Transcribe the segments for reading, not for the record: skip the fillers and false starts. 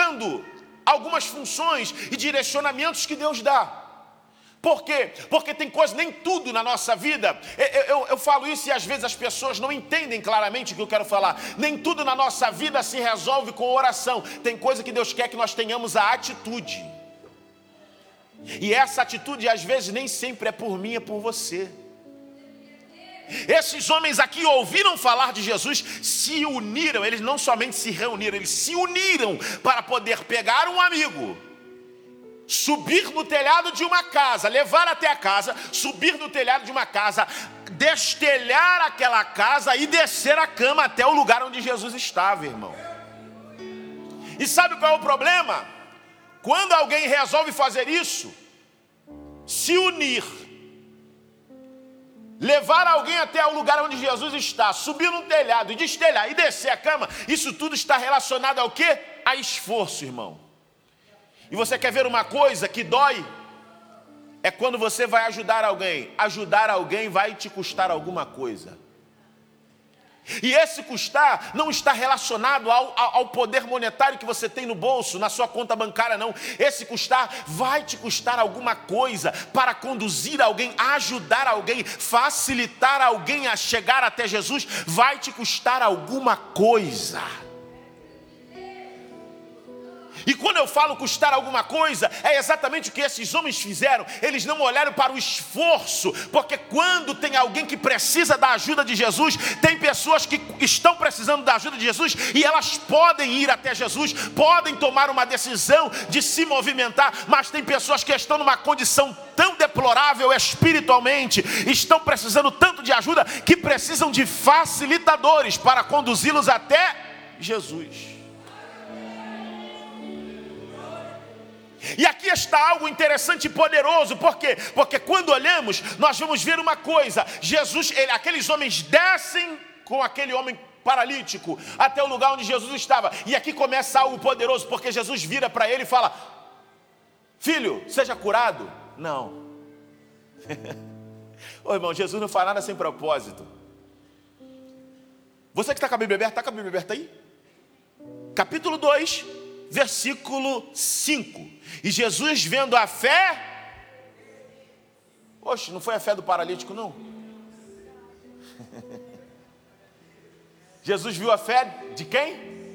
ignorando algumas funções e direcionamentos que Deus dá. Por quê? Porque tem coisas, nem tudo na nossa vida, eu falo isso e às vezes as pessoas não entendem claramente o que eu quero falar. Nem tudo na nossa vida se resolve com oração. Tem coisa que Deus quer que nós tenhamos a atitude. E essa atitude às vezes nem sempre é por mim, é por você. Esses homens aqui ouviram falar de Jesus, se uniram, eles não somente se reuniram, eles se uniram para poder pegar um amigo, subir no telhado de uma casa, levar até a casa, subir no telhado de uma casa, destelhar aquela casa e descer a cama até o lugar onde Jesus estava, irmão. E sabe qual é o problema? Quando alguém resolve fazer isso, se unir, levar alguém até o lugar onde Jesus está, subir no telhado e destelhar e descer a cama, isso tudo está relacionado ao quê? A esforço, irmão. E você quer ver uma coisa que dói? É quando você vai ajudar alguém. Ajudar alguém vai te custar alguma coisa. E esse custar não está relacionado ao poder monetário que você tem no bolso, na sua conta bancária, não. Esse custar vai te custar alguma coisa para conduzir alguém, ajudar alguém, facilitar alguém a chegar até Jesus. Vai te custar alguma coisa. E quando eu falo custar alguma coisa, é exatamente o que esses homens fizeram. Eles não olharam para o esforço, porque quando tem alguém que precisa da ajuda de Jesus, tem pessoas que estão precisando da ajuda de Jesus e elas podem ir até Jesus, podem tomar uma decisão de se movimentar, mas tem pessoas que estão numa condição tão deplorável espiritualmente, estão precisando tanto de ajuda, que precisam de facilitadores para conduzi-los até Jesus. E aqui está algo interessante e poderoso. Por quê? Porque quando olhamos, nós vamos ver uma coisa. Jesus, aqueles homens descem com aquele homem paralítico até o lugar onde Jesus estava. E aqui começa algo poderoso, porque Jesus vira para ele e fala: filho, seja curado. Não. Ô irmão, Jesus não faz nada sem propósito. Você que está com a Bíblia aberta, está com a Bíblia aberta aí? Capítulo 2, versículo 5. E Jesus, vendo a fé... Oxe, não foi a fé do paralítico, não? Jesus viu a fé de quem?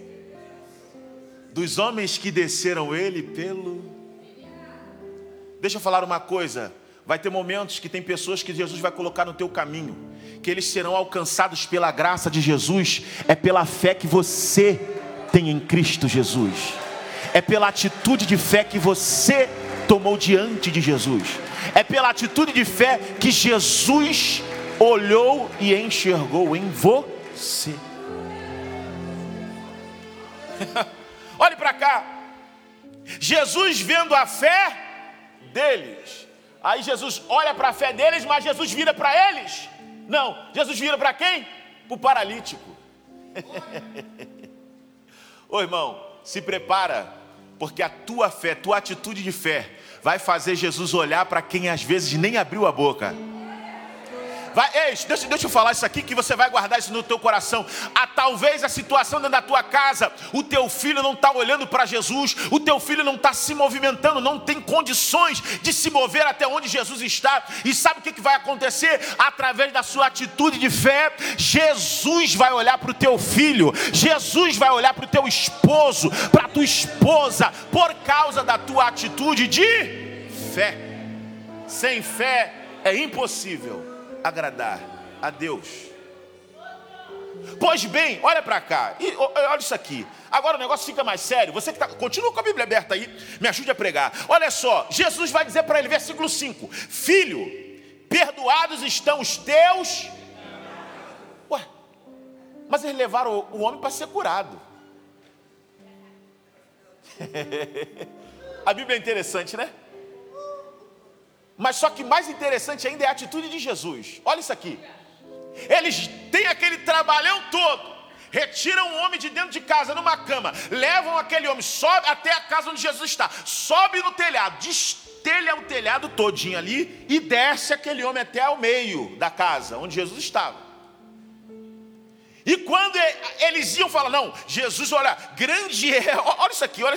Dos homens que desceram ele pelo... Deixa eu falar uma coisa. Vai ter momentos que tem pessoas que Jesus vai colocar no teu caminho, que eles serão alcançados pela graça de Jesus. É pela fé que você tem em Cristo Jesus. É pela atitude de fé que você tomou diante de Jesus. É pela atitude de fé que Jesus olhou e enxergou em você. Olhe para cá. Jesus vendo a fé deles. Aí Jesus olha para a fé deles, mas Jesus vira para eles? Não, Jesus vira para quem? Para o paralítico. Ô irmão, se prepara, porque a tua fé, tua atitude de fé vai fazer Jesus olhar para quem às vezes nem abriu a boca. Ei, deixa eu falar isso aqui, que você vai guardar isso no teu coração. Talvez a situação dentro da tua casa, o teu filho não está olhando para Jesus, o teu filho não está se movimentando, não tem condições de se mover até onde Jesus está. E sabe o que vai acontecer? Através da sua atitude de fé, Jesus vai olhar para o teu filho, Jesus vai olhar para o teu esposo, para a tua esposa, por causa da tua atitude de fé. Sem fé é impossível agradar a Deus. Pois bem, olha para cá, e olha isso aqui. Agora o negócio fica mais sério. Você que continua com a Bíblia aberta aí, me ajude a pregar. Olha só, Jesus vai dizer para ele, versículo 5: filho, perdoados estão os teus. Ué, mas eles levaram o homem para ser curado. A Bíblia é interessante, né? Mas só que mais interessante ainda é a atitude de Jesus. Olha isso aqui. Eles têm aquele trabalhão todo, retiram o homem de dentro de casa numa cama, levam aquele homem, sobe até a casa onde Jesus está, sobe no telhado, destelha o telhado todinho ali e desce aquele homem até o meio da casa onde Jesus estava. E quando eles iam falar, não, Jesus, olha, grande é, olha isso aqui, olha